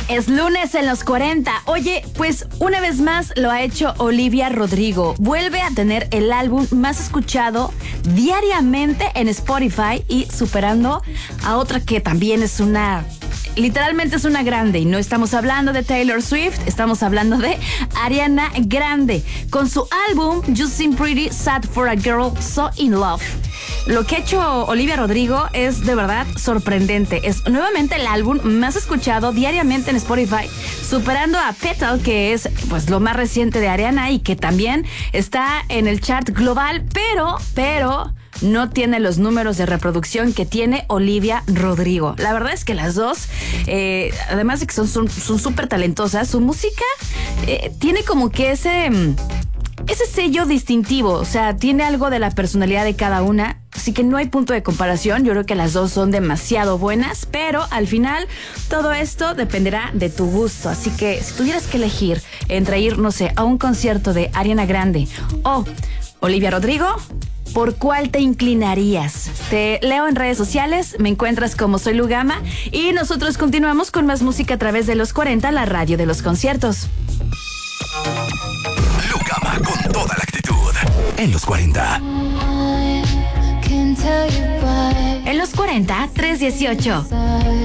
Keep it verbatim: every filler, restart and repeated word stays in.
Es lunes en los cuarenta. Oye, pues una vez más lo ha hecho Olivia Rodrigo. Vuelve a tener el álbum más escuchado diariamente en Spotify y superando a otra que también es una... Literalmente es una grande, y no estamos hablando de Taylor Swift, estamos hablando de Ariana Grande, con su álbum You Seem Pretty Sad for a Girl So In Love. Lo que ha hecho Olivia Rodrigo es de verdad sorprendente. Es nuevamente el álbum más escuchado diariamente en Spotify, superando a Petal, que es pues lo más reciente de Ariana y que también está en el chart global, pero, pero... no tiene los números de reproducción que tiene Olivia Rodrigo. La verdad es que las dos, eh, además de que son súper talentosas, su música eh, tiene como que ese, ese sello distintivo. O sea, tiene algo de la personalidad de cada una. Así que no hay punto de comparación. Yo creo que las dos son demasiado buenas, pero al final todo esto dependerá de tu gusto. Así que si tuvieras que elegir entre ir, no sé, a un concierto de Ariana Grande o Olivia Rodrigo, ¿por cuál te inclinarías? Te leo en redes sociales, me encuentras como Soy Lugama y nosotros continuamos con más música a través de los cuarenta, la radio de los conciertos. Lugama con toda la actitud en los cuarenta. En los cuarenta, tres dieciocho.